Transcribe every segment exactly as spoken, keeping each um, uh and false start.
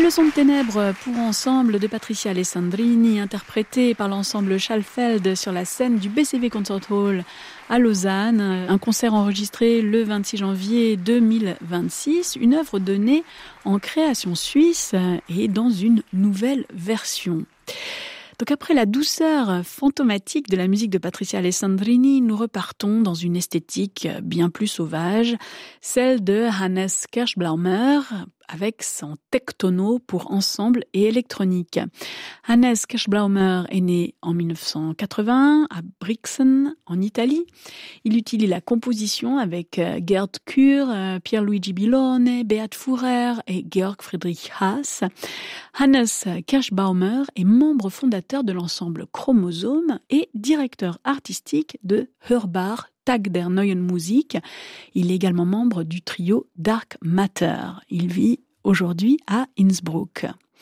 Leçon de ténèbres pour ensemble de Patricia Alessandrini, interprétée par l'ensemble Schalfeld sur la scène du B C V Concert Hall à Lausanne. Un concert enregistré le vingt-six janvier deux mille vingt-six, une œuvre donnée en création suisse et dans une nouvelle version. Donc après la douceur fantomatique de la musique de Patricia Alessandrini, nous repartons dans une esthétique bien plus sauvage, celle de Hannes Kirschblaumer, avec son tectono pour ensemble et électronique. Hannes Kirschblaumer est né en dix-neuf cent quatre-vingt-un à Brixen, en Italie. Il utilise la composition avec Gerd Kür, Pierluigi Billone, Beat Fourer et Georg Friedrich Haas. Hannes Kirschblaumer est membre fondateur de l'ensemble Chromosome et directeur artistique de Hörbar Tag der Neuen Musik. Il est également membre du trio Dark Matter. Il vit aujourd'hui à Innsbruck.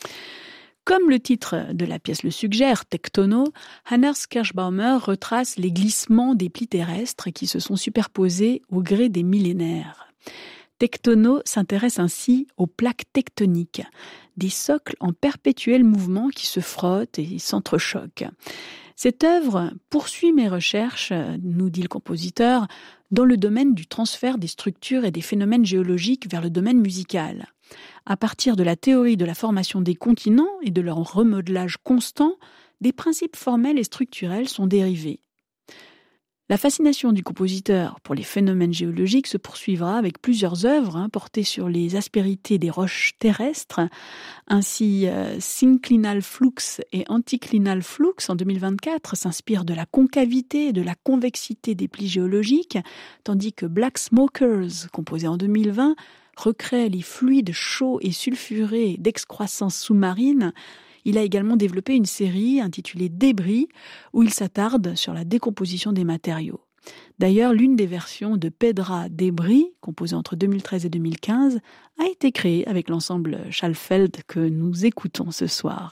Comme le titre de la pièce le suggère, Tectono, Hannes Kirschblaumer retrace les glissements des plis terrestres qui se sont superposés au gré des millénaires. Tectono s'intéresse ainsi aux plaques tectoniques, des socles en perpétuel mouvement qui se frottent et s'entrechoquent. Cette œuvre poursuit mes recherches, nous dit le compositeur, dans le domaine du transfert des structures et des phénomènes géologiques vers le domaine musical. À partir de la théorie de la formation des continents et de leur remodelage constant, des principes formels et structurels sont dérivés. La fascination du compositeur pour les phénomènes géologiques se poursuivra avec plusieurs œuvres hein, portées sur les aspérités des roches terrestres. Ainsi, euh, Synclinal Flux et Anticlinal Flux en deux mille vingt-quatre s'inspirent de la concavité et de la convexité des plis géologiques, tandis que Black Smokers, composé en deux mille vingt, recrée les fluides chauds et sulfurés d'excroissance sous-marine. Il a également développé une série intitulée Débris, où il s'attarde sur la décomposition des matériaux. D'ailleurs, l'une des versions de Pedra Débris, composée entre deux mille treize et deux mille quinze, a été créée avec l'ensemble Schalfeld que nous écoutons ce soir.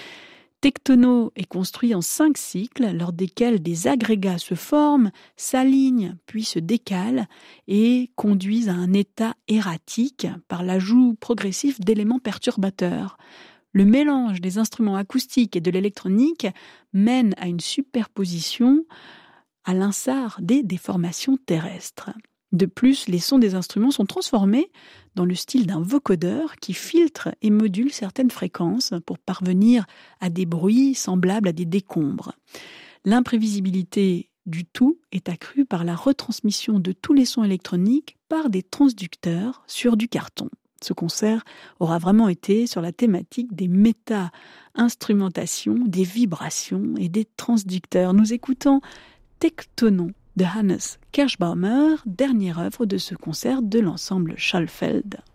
Tectono est construit en cinq cycles, lors desquels des agrégats se forment, s'alignent, puis se décalent et conduisent à un état erratique par l'ajout progressif d'éléments perturbateurs. Le mélange des instruments acoustiques et de l'électronique mène à une superposition à l'instar des déformations terrestres. De plus, les sons des instruments sont transformés dans le style d'un vocodeur qui filtre et module certaines fréquences pour parvenir à des bruits semblables à des décombres. L'imprévisibilité du tout est accrue par la retransmission de tous les sons électroniques par des transducteurs sur du carton. Ce concert aura vraiment été sur la thématique des méta-instrumentations, des vibrations et des transducteurs. Nous écoutons Tectono de Hannes Kirschblaumer, dernière œuvre de ce concert de l'ensemble Schalfeld.